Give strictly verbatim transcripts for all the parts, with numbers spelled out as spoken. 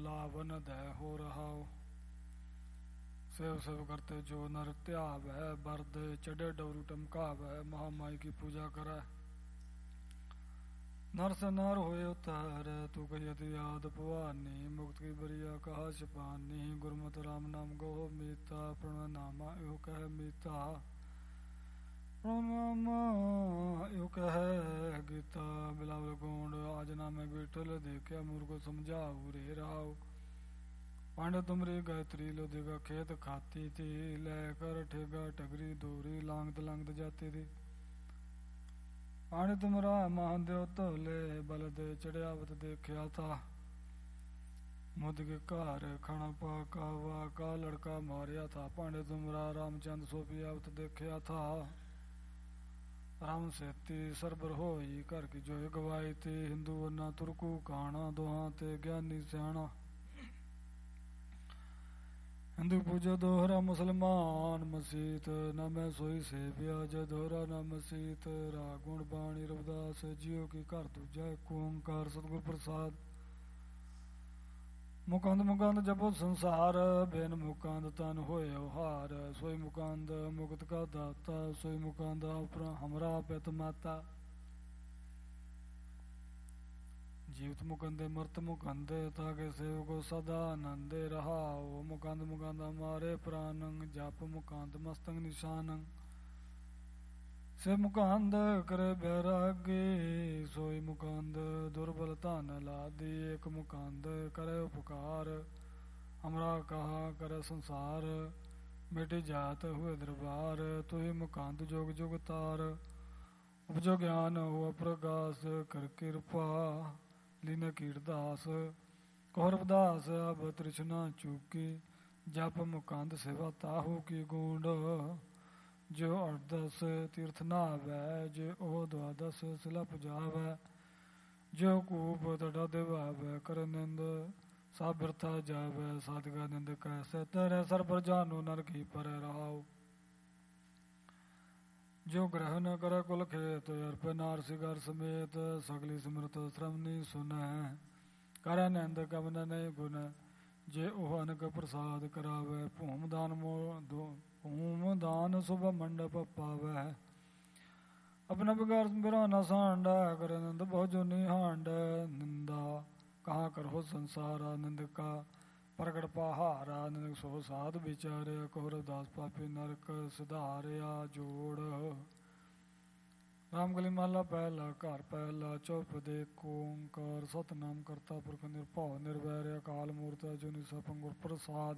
लावन दय हो रहाओ। सेव सेव करते जो नर त्याव है, बरद चढ़े डवरू टमकाव है, महामाई की पूजा करे। नर से नर होए उतार, तू कही याद भवानी, मुक्त की बरिया कहा छिपानी। गुरमत राम नाम गो मीता, प्रणनामा यो कह मीता, प्रणनामा यो कह गीता। बिलावल गोंड आज नाम बीठल, देखा मूर को समझाऊ रे राव। पांडे तुमरी गायत्री लोधेगा खेत खाती थी, लेकर ठेगा टगरी दोरी लांगत लांगत जाती थी। पांडे तुमरा महादेव तोले, बलद चढ़ियावत देखा था। मुद के कार खाना पाका वा का लड़का मारिया था। पांडे तुमरा रामचंद्र सोपियावत देखा था। राम सेती सरबर होई, कर की जो गवाई थी। हिंदू वरना तुर्कू कहाना, दोहा ते ज्ञानी सियाणा। हिंदू पूजो दोहरा मुसलमान मसीत, न मैं सोई से ब्याज दोहरा न मसीत। रागुण बाणी रविदास जियो की कर दूजा, एक ओंकार सतगुर प्रसाद। मुकंद मुकंद जपो संसार, बेन मुकंद तन होए हार। सोई मुकंद मुक्त का दाता, सोई मुकंद अपना हमरा पेत माता। जीवित मुकंदे मृत मुकंदे, ताके सेव को सदा आनंदे रहाओ। मुकंद मुकंद हमारे प्राणंग, जाप मुकंद मस्तंग निशानंग। से मुकंद करे बैरागी, सोई मुकंद दुर्बलता न लादी। एक मुकंद करे उपकार, हमरा कहा करे संसार। बेटी जात हुए दरबार, तू ही मुकंद जोग जुग तार। उपजो ज्ञान हुआ प्रकाश, कर कृपा लीन कीरदास। कौरवदास अब तृष्णा चूकी, जप मुकंद सेवा ताहू की गूंड। जो अड़दस तीर्थ नावै, जो ओ द्वादश सिला पुजावै। जो कूप तड़ा देवावै, कर निंद सब बिरथा जावै। साधगा निंद कैसे तेरे सर पर जानो, नर की पर राव। जो ग्रह न करे कुल खेत, अर्प नार सिगार समेत। सगली सिमरत श्रवणी सुनै, करे नंद कवन नहीं गुण। जे ओह अनक प्रसाद करावे, भूम दान मो दो भूम दान शुभ मंडप पावै। अपना बिगार बिराना सांडा, करे नंद भोजो निहांड। निंदा कहाँ करो संसारा, निंद का प्रगट पहारा। निंदक सो साध विचारे, कौरवदास पापी नरक सिधारिया जोड़। रामगली महला पहला, घर पहला, चौपदे ओंकार सतनाम करता पुरख निरभव निर्वैर। अकाल मूर्त अजूनी सपंगुर प्रसाद।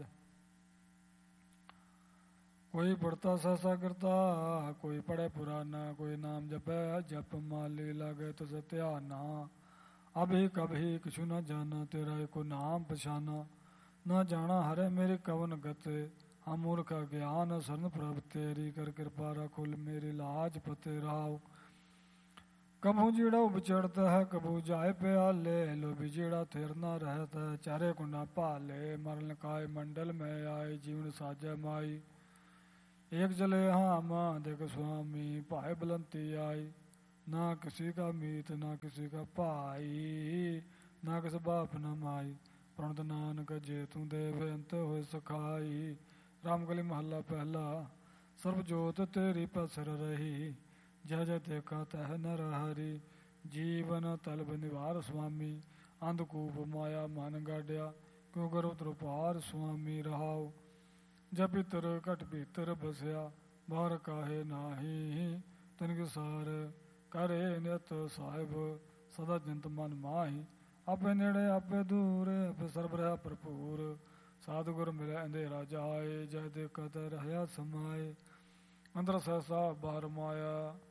कोई पढ़ता सहसा करता, कोई पढ़े पुराना। कोई नाम जपे जप माली, लागे तो सत्याना। अभी कभी किछु न जाना, तेरा एको नाम पछाना। न जाना हरे मेरी कवन गते, हम मूर्ख ज्ञान शरण प्रभ तेरी। कर कृपा रखुल मेरी लाज पते राव। कभू जीड़ा उपचढ़ता है, कभू जाए प्याले। लो भी जीड़ा थेर न रहता है, चारे कुंडा पाले। मरल काय मंडल में आए, जीवन साजा माई। एक जले हम देख स्वामी, पाए बुलंती आई। ना किसी का मीत ना किसी का पाई, ना किस बाप न माई। प्रणत नानक जे तू देवे अंत हो सखाई। रामगली महला पहला, सर्वजोत तेरी पसर रही। जय जय देखा तह नर हरि, जीवन तलब निवार स्वामी। अंधकूप माया मन गाड्या, क्यों करो त्रुपार स्वामी रहाओ। जब भीतर घट भीतर बसया, बाहर काहे नाही। तनिक सार करे नियत साहिब, सदा जंत मन माही। आपे नेड़े आपे दूर, आपे सर्व रहा भरपूर। साधुगुर मिले अंधेरा जाए, जय देखत रहया समाए। अंदर सहसा बाहर माया,